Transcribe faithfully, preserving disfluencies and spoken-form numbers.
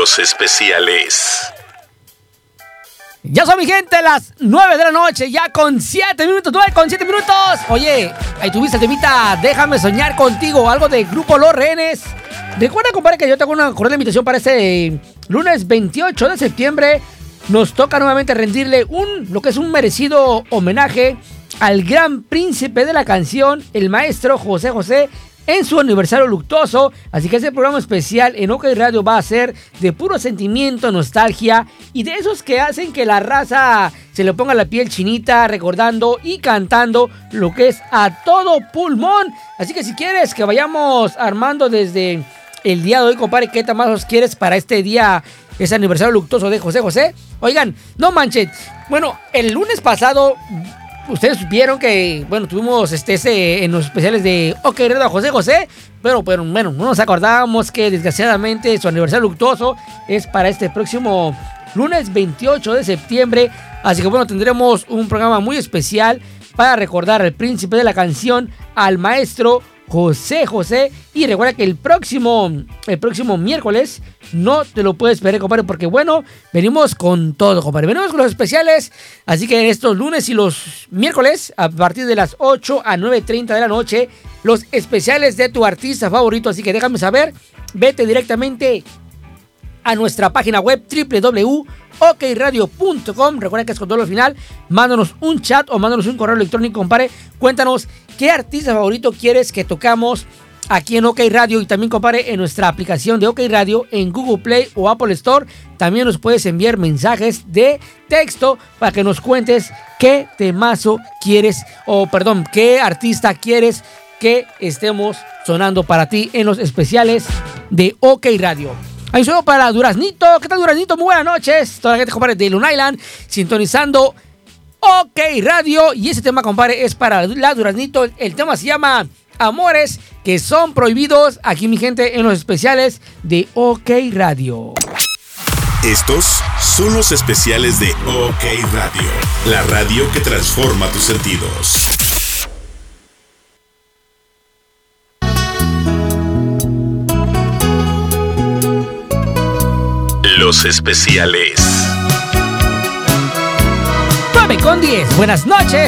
Los especiales. Ya son, mi gente, las nueve de la noche, ya con siete minutos, nueve con siete minutos. Oye, ahí tuviste el temita Déjame Soñar Contigo, algo de Grupo Los Rehenes. Recuerda, compadre, que yo tengo una cordial invitación para este lunes veintiocho de septiembre. Nos toca nuevamente rendirle un, lo que es un merecido homenaje al gran príncipe de la canción, el maestro José José, en su aniversario luctuoso. Así que ese programa especial en OK Radio va a ser de puro sentimiento, nostalgia y de esos que hacen que la raza se le ponga la piel chinita recordando y cantando lo que es a todo pulmón. Así que si quieres que vayamos armando desde el día de hoy, compadre, ¿qué tamazos quieres para este día, ese aniversario luctuoso de José José? Oigan, no manchen. Bueno, el lunes pasado ustedes vieron que, bueno, tuvimos este, ese en los especiales de OK Radio a José José, pero, pero bueno, no nos acordábamos que desgraciadamente su aniversario luctuoso es para este próximo lunes veintiocho de septiembre. Así que bueno, tendremos un programa muy especial para recordar al príncipe de la canción, al maestro José José. Y recuerda que el próximo, el próximo miércoles no te lo puedes perder, compadre, porque bueno, venimos con todo, compadre. Venimos con los especiales, así que en estos lunes y los miércoles, a partir de las ocho a nueve treinta de la noche, los especiales de tu artista favorito. Así que déjame saber, vete directamente a nuestra página web doble u doble u doble u punto ok radio punto com. Recuerda que es con todo al final. Mándanos un chat o mándanos un correo electrónico, compadre. Cuéntanos qué artista favorito quieres que tocamos aquí en OK Radio. Y también, compadre, en nuestra aplicación de OK Radio en Google Play o Apple Store. También nos puedes enviar mensajes de texto para que nos cuentes qué temazo quieres, o perdón, qué artista quieres que estemos sonando para ti en los especiales de OK Radio. Hay un saludo para Duraznito. ¿Qué tal, Duraznito? Muy buenas noches. Toda la gente, compadre, de Long Island, sintonizando OK Radio. Y ese tema, compadre, es para la Duraznito. El tema se llama Amores que son prohibidos. Aquí, mi gente, en los especiales de OK Radio. Estos son los especiales de OK Radio, la radio que transforma tus sentidos. Los especiales. nueve con diez. Buenas noches.